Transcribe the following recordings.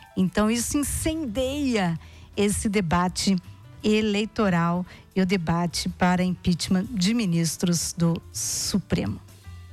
Então isso incendeia esse debate eleitoral e o debate para impeachment de ministros do Supremo.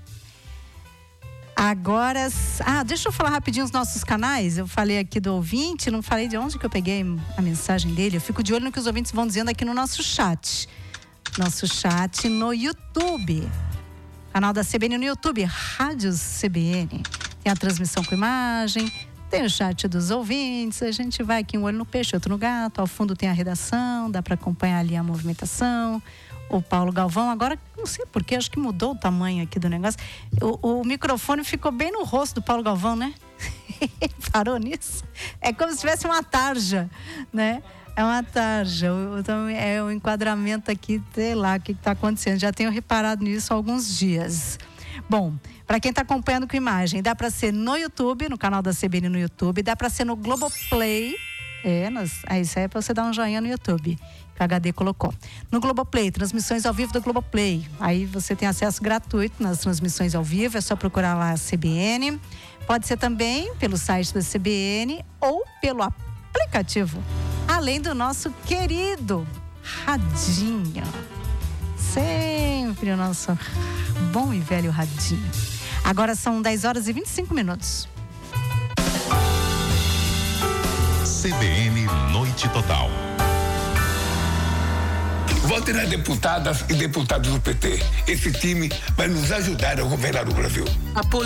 Agora, deixa eu falar rapidinho os nossos canais. Eu falei aqui do ouvinte, não falei de onde que eu peguei a mensagem dele. Eu fico de olho no que os ouvintes vão dizendo aqui no nosso chat. Nosso chat no YouTube. Canal da CBN no YouTube, Rádios CBN. Tem a transmissão com imagem, tem o chat dos ouvintes. A gente vai aqui um olho no peixe, outro no gato. Ao fundo tem a redação, dá para acompanhar ali a movimentação. O Paulo Galvão, agora não sei porquê, acho que mudou o tamanho aqui do negócio. O microfone ficou bem no rosto do Paulo Galvão, né? Parou nisso? É como se tivesse uma tarja, né? É uma tarja. Então, é o enquadramento aqui, sei lá o que está acontecendo. Já tenho reparado nisso há alguns dias. Bom, para quem está acompanhando com imagem, dá para ser no YouTube, no canal da CBN no YouTube, dá para ser no Globoplay. Isso aí é para você dar um joinha no YouTube, que o HD colocou. No Globoplay, transmissões ao vivo do Globoplay. Aí você tem acesso gratuito nas transmissões ao vivo, é só procurar lá a CBN. Pode ser também pelo site da CBN ou pelo aplicativo. Além do nosso querido Radinho. Sempre o nosso bom e velho Radinho. Agora são 10h25. CBN Noite Total. Votem nas deputadas e deputados do PT. Esse time vai nos ajudar a governar o Brasil.